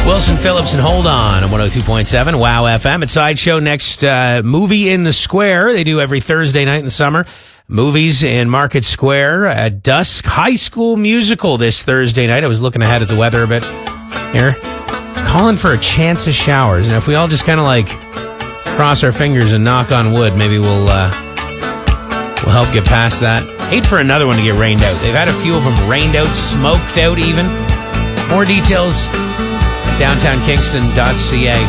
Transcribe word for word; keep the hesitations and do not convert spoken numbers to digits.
Wilson Phillips and Hold On on one oh two point seven Wow F M. At Sideshow next, uh, Movie in the Square. They do every Thursday night in the summer. Movies in Market Square at dusk. High School Musical this Thursday night. I was looking ahead at the weather a bit here. Calling for a chance of showers. And if we all just kind of like cross our fingers and knock on wood, maybe we'll, uh, we'll help get past that. Hate for another one to get rained out. They've had a few of them rained out, smoked out even. More details, downtown kingston dot c a.